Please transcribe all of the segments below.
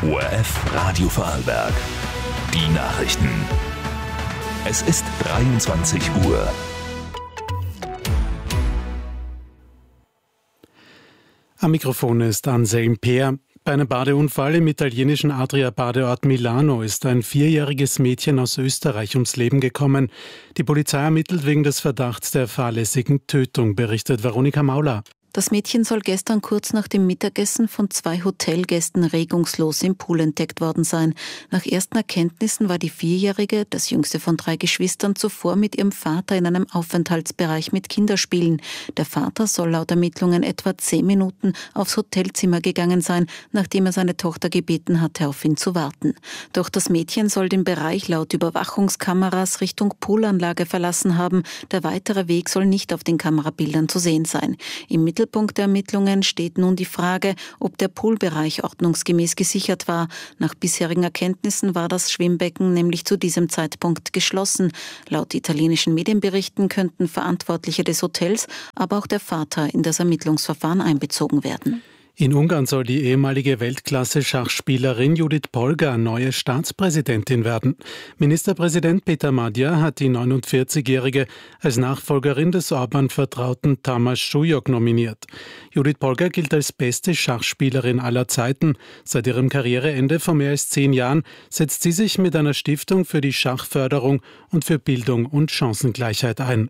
ORF Radio Vorarlberg. Die Nachrichten. Es ist 23 Uhr. Am Mikrofon ist Anselm Peer. Bei einem Badeunfall im italienischen Adria-Badeort Milano ist ein 4-jähriges Mädchen aus Österreich ums Leben gekommen. Die Polizei ermittelt wegen des Verdachts der fahrlässigen Tötung, berichtet Veronika Mauler. Das Mädchen soll gestern kurz nach dem Mittagessen von 2 Hotelgästen regungslos im Pool entdeckt worden sein. Nach ersten Erkenntnissen war die 4-Jährige, das jüngste von 3 Geschwistern, zuvor mit ihrem Vater in einem Aufenthaltsbereich mit Kinderspielen. Der Vater soll laut Ermittlungen etwa 10 Minuten aufs Hotelzimmer gegangen sein, nachdem er seine Tochter gebeten hatte, auf ihn zu warten. Doch das Mädchen soll den Bereich laut Überwachungskameras Richtung Poolanlage verlassen haben. Der weitere Weg soll nicht auf den Kamerabildern zu sehen sein. Im Mittelpunkt der Ermittlungen steht nun die Frage, ob der Poolbereich ordnungsgemäß gesichert war. Nach bisherigen Erkenntnissen war das Schwimmbecken nämlich zu diesem Zeitpunkt geschlossen. Laut italienischen Medienberichten könnten Verantwortliche des Hotels, aber auch der Vater in das Ermittlungsverfahren einbezogen werden. In Ungarn soll die ehemalige Weltklasse-Schachspielerin Judith Polgar neue Staatspräsidentin werden. Ministerpräsident Peter Magyar hat die 49-Jährige als Nachfolgerin des Orbán-Vertrauten Tamás Súlyog nominiert. Judith Polgar gilt als beste Schachspielerin aller Zeiten. Seit ihrem Karriereende vor mehr als 10 Jahren setzt sie sich mit einer Stiftung für die Schachförderung und für Bildung und Chancengleichheit ein.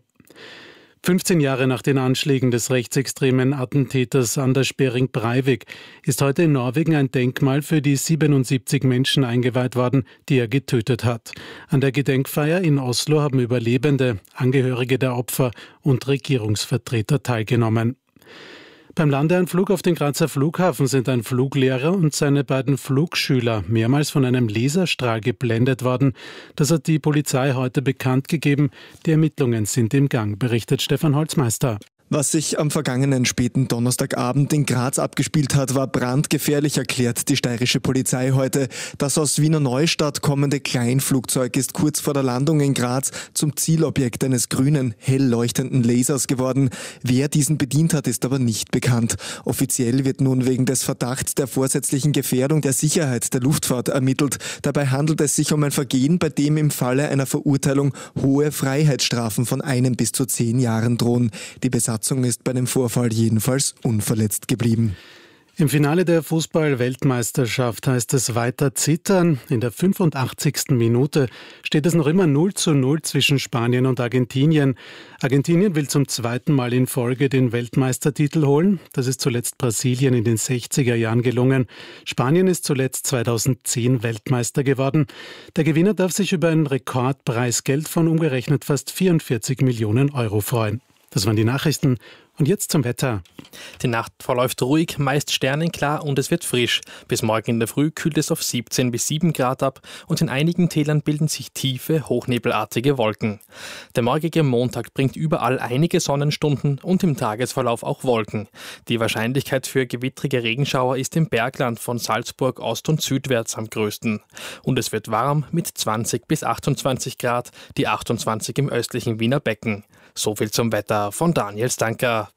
15 Jahre nach den Anschlägen des rechtsextremen Attentäters Anders Behring Breivik ist heute in Norwegen ein Denkmal für die 77 Menschen eingeweiht worden, die er getötet hat. An der Gedenkfeier in Oslo haben Überlebende, Angehörige der Opfer und Regierungsvertreter teilgenommen. Beim Landeanflug auf den Grazer Flughafen sind ein Fluglehrer und seine beiden Flugschüler mehrmals von einem Laserstrahl geblendet worden. Das hat die Polizei heute bekannt gegeben. Die Ermittlungen sind im Gang, berichtet Stefan Holzmeister. Was sich am vergangenen späten Donnerstagabend in Graz abgespielt hat, war brandgefährlich, erklärt die steirische Polizei heute. Das aus Wiener Neustadt kommende Kleinflugzeug ist kurz vor der Landung in Graz zum Zielobjekt eines grünen, hell leuchtenden Lasers geworden. Wer diesen bedient hat, ist aber nicht bekannt. Offiziell wird nun wegen des Verdachts der vorsätzlichen Gefährdung der Sicherheit der Luftfahrt ermittelt. Dabei handelt es sich um ein Vergehen, bei dem im Falle einer Verurteilung hohe Freiheitsstrafen von 1 bis zu 10 Jahren drohen. Die Besatzung ist bei dem Vorfall jedenfalls unverletzt geblieben. Im Finale der Fußball-Weltmeisterschaft heißt es weiter zittern. In der 85. Minute steht es noch immer 0:0 zwischen Spanien und Argentinien. Argentinien will zum 2. Mal in Folge den Weltmeistertitel holen. Das ist zuletzt Brasilien in den 60er Jahren gelungen. Spanien ist zuletzt 2010 Weltmeister geworden. Der Gewinner darf sich über ein Rekordpreisgeld von umgerechnet fast 44 Millionen Euro freuen. Das waren die Nachrichten. Und jetzt zum Wetter. Die Nacht verläuft ruhig, meist sternenklar und es wird frisch. Bis morgen in der Früh kühlt es auf 17 bis 7 Grad ab und in einigen Tälern bilden sich tiefe, hochnebelartige Wolken. Der morgige Montag bringt überall einige Sonnenstunden und im Tagesverlauf auch Wolken. Die Wahrscheinlichkeit für gewittrige Regenschauer ist im Bergland von Salzburg ost- und südwärts am größten. Und es wird warm mit 20 bis 28 Grad, die 28 im östlichen Wiener Becken. So viel zum Wetter von Daniel Stanker.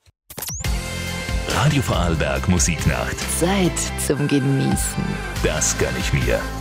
Radio Vorarlberg Musiknacht. Zeit zum Genießen. Das gönn ich mir.